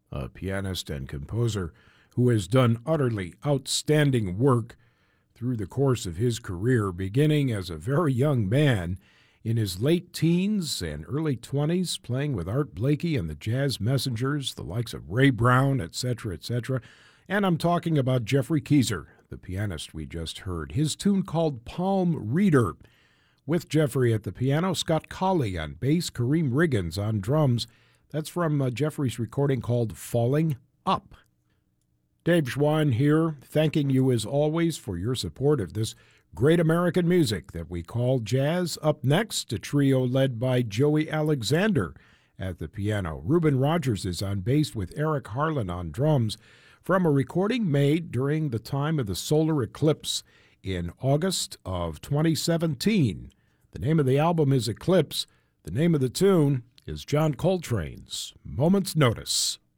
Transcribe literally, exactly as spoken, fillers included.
a pianist and composer who has done utterly outstanding work through the course of his career, beginning as a very young man in his late teens and early twenties, playing with Art Blakey and the Jazz Messengers, the likes of Ray Brown, et cetera, et cetera. And I'm talking about Geoffrey Keezer, the pianist we just heard. His tune called Palm Reader. With Geoffrey at the piano, Scott Colley on bass, Kareem Riggins on drums. That's from uh, Geoffrey's recording called Falling Up. Dave Schwann here, thanking you as always for your support of this great American music that we call jazz. Up next, a trio led by Joey Alexander at the piano. Reuben Rogers is on bass with Eric Harlan on drums from a recording made during the time of the solar eclipse in August of twenty seventeen. The name of the album is Eclipse. The name of the tune is John Coltrane's Moment's Notice.